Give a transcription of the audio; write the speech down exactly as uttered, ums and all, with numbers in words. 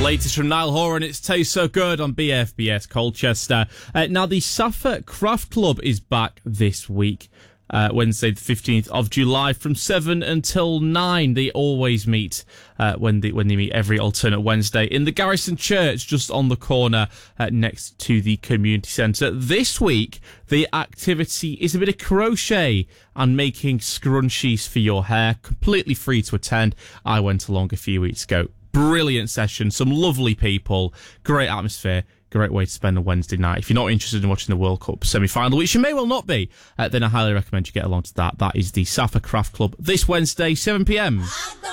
Latest from Niall Horan, it's Tastes So Good on B F B S Colchester. Uh, now, the Safa Craft Club is back this week, uh, Wednesday the fifteenth of July from seven until nine. They always meet uh, when, they, when they meet every alternate Wednesday in the Garrison Church, just on the corner uh, next to the community centre. This week, the activity is a bit of crochet and making scrunchies for your hair, completely free to attend. I went along a few weeks ago. Brilliant session, some lovely people, great atmosphere, great way to spend a Wednesday night. If you're not interested in watching the World Cup semi-final, which you may well not be, uh, then I highly recommend you get along to that. That is the Safa Craft Club this Wednesday, seven p m.